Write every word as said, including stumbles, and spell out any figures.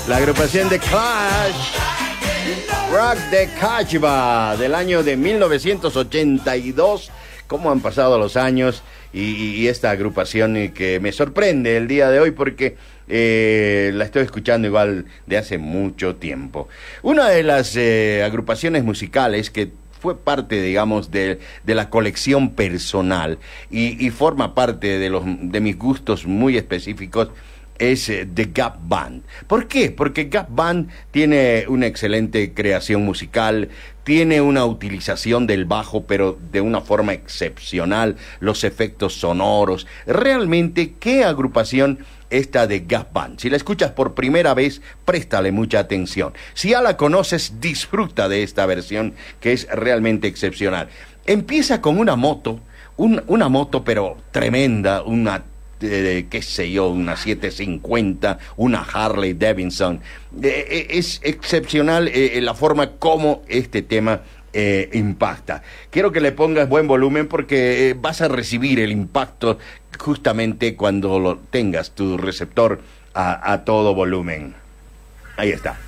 La agrupación de Clash, Rock the Casbah, del año de mil novecientos ochenta y dos. Cómo han pasado los años y, y esta agrupación que me sorprende el día de hoy porque eh, la estoy escuchando igual de hace mucho tiempo. Una de las eh, agrupaciones musicales que fue parte, digamos, de, de la colección personal y, y forma parte de, los, de mis gustos muy específicos es eh, The Gap Band. ¿Por qué? Porque Gap Band tiene una excelente creación musical, tiene una utilización del bajo, pero de una forma excepcional, los efectos sonoros. Realmente, ¿qué agrupación esta de Gap Band? Si la escuchas por primera vez, préstale mucha atención. Si ya la conoces, disfruta de esta versión que es realmente excepcional. Empieza con una moto, un, una moto pero tremenda, una Eh, qué sé yo, una setecientos cincuenta, una Harley Davidson. Eh, es excepcional eh, la forma como este tema eh, impacta. Quiero que le pongas buen volumen porque eh, vas a recibir el impacto justamente cuando lo tengas tu receptor a, a todo volumen. Ahí está.